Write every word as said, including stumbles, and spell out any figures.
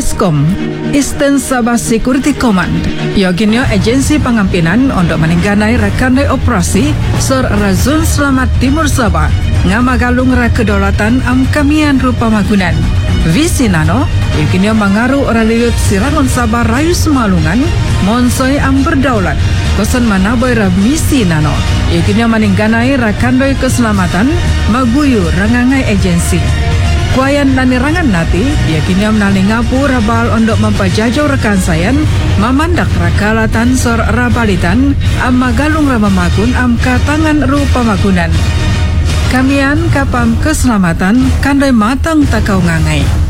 ESCOM, Eastern Sabah Security Command, yoginyo agensi pengampinan untuk meningganai rekanai operasi Sor Razun Selamat Timur Sabah, ngamagalung ra kedaulatan am kamian rupa magunan. Visi nano, yoginyo mengaruh raliut sirangon Sabah rayu semalungan, monsoy am berdaulat, kosan manaboy ra misi nano, yoginyo meningganai rakandoi keselamatan, maguyu rangangai agensi. Kuayan nanirangan nati, yakinnya menali ngapu rabal untuk mempajajau rekan sayan, memandak rakalatan sor rabalitan, am magalung ramamakun am katangan rupa magunan. Kamian kapam keselamatan, kandai matang takau ngangai.